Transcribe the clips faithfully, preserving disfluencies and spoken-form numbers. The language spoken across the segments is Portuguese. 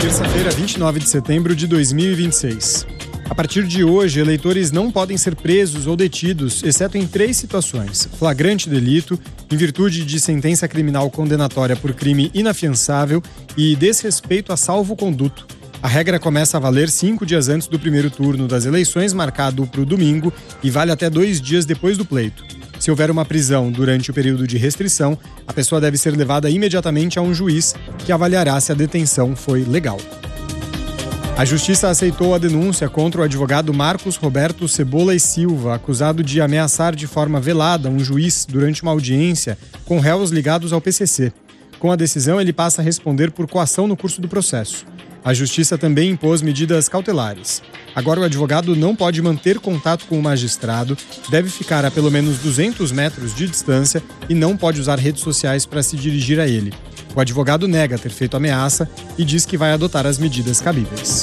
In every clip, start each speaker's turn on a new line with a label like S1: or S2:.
S1: Terça-feira, vinte e nove de setembro de dois mil e vinte e seis. A partir de hoje, eleitores não podem ser presos ou detidos, exceto em três situações: flagrante delito, em virtude de sentença criminal condenatória por crime inafiançável e desrespeito a salvo-conduto. A regra começa a valer cinco dias antes do primeiro turno das eleições, marcado para o domingo, e vale até dois dias depois do pleito. Se houver uma prisão durante o período de restrição, a pessoa deve ser levada imediatamente a um juiz que avaliará se a detenção foi legal. A Justiça aceitou a denúncia contra o advogado Marcos Roberto Cebola e Silva, acusado de ameaçar de forma velada um juiz durante uma audiência com réus ligados ao P C C. Com a decisão, ele passa a responder por coação no curso do processo. A Justiça também impôs medidas cautelares. Agora o advogado não pode manter contato com o magistrado, deve ficar a pelo menos duzentos metros de distância e não pode usar redes sociais para se dirigir a ele. O advogado nega ter feito ameaça e diz que vai adotar as medidas cabíveis.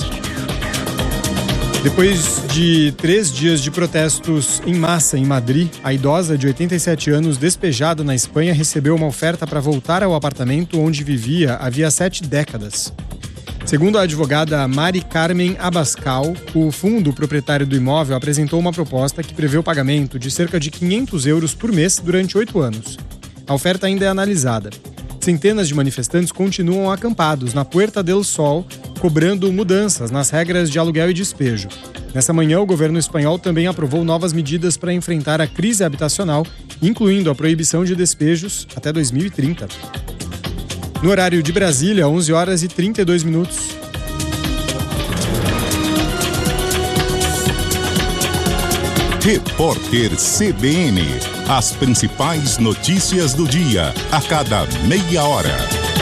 S1: Depois de três dias de protestos em massa em Madrid, a idosa de oitenta e sete anos despejada na Espanha recebeu uma oferta para voltar ao apartamento onde vivia havia sete décadas. Segundo a advogada Mari Carmen Abascal, o fundo proprietário do imóvel apresentou uma proposta que prevê o pagamento de cerca de quinhentos euros por mês durante oito anos. A oferta ainda é analisada. Centenas de manifestantes continuam acampados na Puerta del Sol, cobrando mudanças nas regras de aluguel e despejo. Nessa manhã, o governo espanhol também aprovou novas medidas para enfrentar a crise habitacional, incluindo a proibição de despejos até dois mil e trinta. No horário de Brasília, onze horas e trinta e dois minutos.
S2: Repórter C B N. As principais notícias do dia, a cada meia hora.